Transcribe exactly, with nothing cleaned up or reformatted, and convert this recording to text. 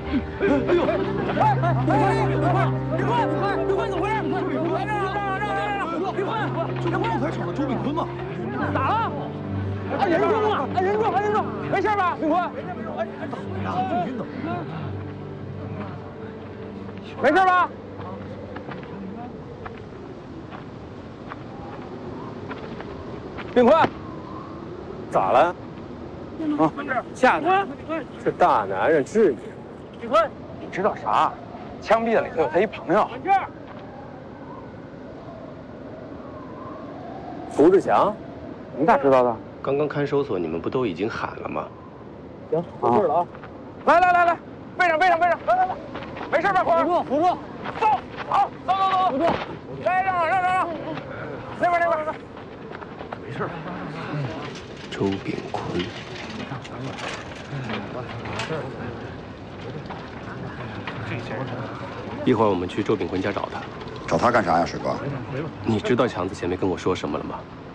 哎呦！哎哎哎！李坤，李坤，李坤，怎么回事？李坤，让让让让让让！李坤，这不刚才抢的周炳坤吗？咋了？啊，人中了！啊，人中，啊，人中，没事吧？李坤，没事没事。哎哎，打的挺晕的。没事吧？炳坤，咋了？啊，吓的。这大男人至于？炳坤，你知道啥？枪毙的里头有他一朋友。胡志强，你咋知道的？ 刚刚看守所你们不都已经喊了吗？ 行，有事了啊！来来来来，背上背上背上，来来来，没事吧？坤，辅助辅助，走，好，走走走，辅助，来让让让让，那边那边，没事。 周炳坤。一会儿我们去周炳坤家找他。 找他干啥呀，水哥？ 你知道强子前面跟我说什么了吗？